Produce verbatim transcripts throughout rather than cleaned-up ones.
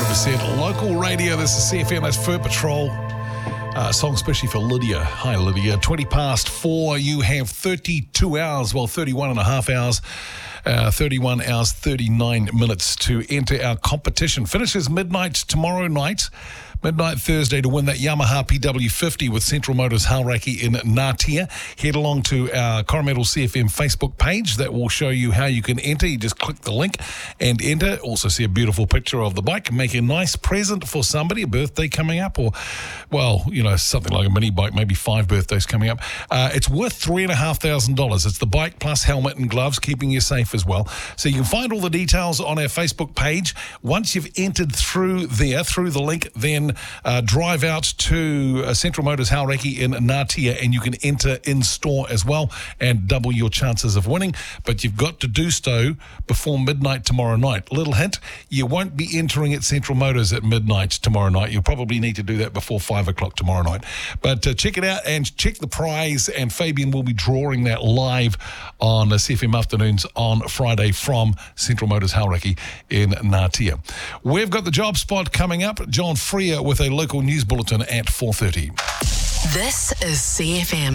percent local radio. This is C F M. That's Fur Patrol. Uh, song especially for Lydia. Hi, Lydia. twenty past four. You have thirty-two hours, well, thirty-one and a half hours. Uh, thirty-one hours, thirty-nine minutes to enter our competition. Finishes midnight tomorrow night. Midnight Thursday to win that Yamaha P W fifty with Central Motors Hauraki in Ngatea. Head along to our Coromandel C F M Facebook page. That will show you how you can enter. You just click the link and enter. Also see a beautiful picture of the bike. Make a nice present for somebody, a birthday coming up, or, well, you know, something like a mini bike, maybe five birthdays coming up. Uh, it's worth three and a half thousand dollars. It's the bike plus helmet and gloves, keeping you safe as well. So you can find all the details on our Facebook page. Once you've entered through there, through the link, then Uh, drive out to uh, Central Motors Hauraki in Ngatea, and you can enter in store as well and double your chances of winning. But you've got to do so before midnight tomorrow night. Little hint, you won't be entering at Central Motors at midnight tomorrow night. You'll probably need to do that before five o'clock tomorrow night. But uh, check it out and check the prize, and Fabian will be drawing that live on uh, C F M Afternoons on Friday from Central Motors Hauraki in Ngatea. We've got the job spot coming up. John Freer with a local news bulletin at four thirty. This is C F M.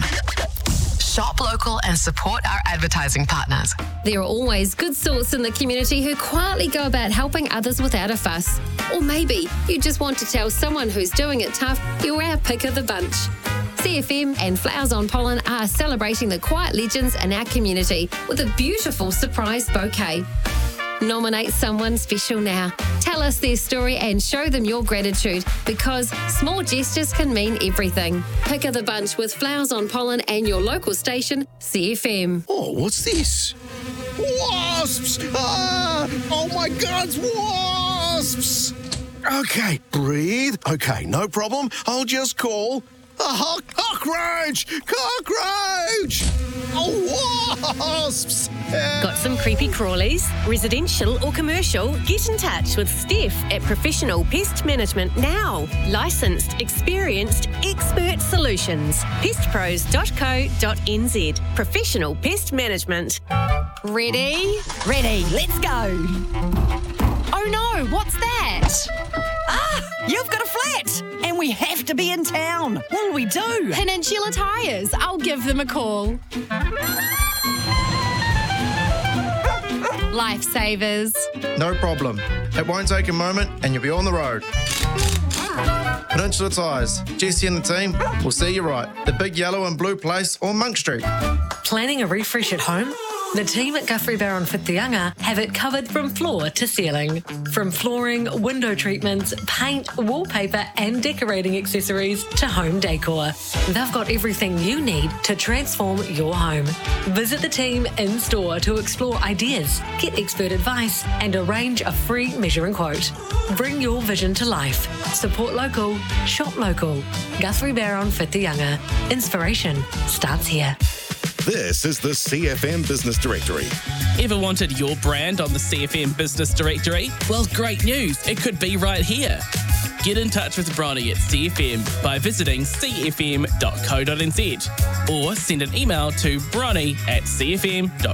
Shop local and support our advertising partners. There are always good sorts in the community who quietly go about helping others without a fuss. Or maybe you just want to tell someone who's doing it tough you're our pick of the bunch. C F M and Flowers on Pollen are celebrating the quiet legends in our community with a beautiful surprise bouquet. Nominate someone special now. Tell us their story and show them your gratitude, because small gestures can mean everything. Pick of the bunch with Flowers on Pollen and your local station, C F M. Oh, what's this? Wasps! Ah! Oh my God, it's wasps! Okay, breathe. Okay, no problem. I'll just call a ho- cockroach! Cockroach! Oh, wasps! Got some creepy crawlies? Residential or commercial? Get in touch with Steph at Professional Pest Management now. Licensed, experienced, expert solutions. pest pros dot co dot n z. Professional Pest Management. Ready? Ready, let's go. Oh no, what's that? Ah, you've got a flat and we have to be in town. What'll we do? Peninsula Tyres. I'll give them a call. Lifesavers. No problem. It won't take a moment and you'll be on the road. Peninsula Tyres. Jesse and the team will see you right. The big yellow and blue place on Monk Street. Planning a refresh at home? The team at Guthrie Barron Whitianga have it covered from floor to ceiling. From flooring, window treatments, paint, wallpaper and decorating accessories to home decor. They've got everything you need to transform your home. Visit the team in store to explore ideas, get expert advice and arrange a free measure and quote. Bring your vision to life. Support local, shop local. Guthrie Barron Whitianga. Inspiration starts here. This is the C F M Business Directory. Ever wanted your brand on the C F M Business Directory? Well, great news. It could be right here. Get in touch with Bronny at C F M by visiting c f m dot co dot n z or send an email to bronny at c f m dot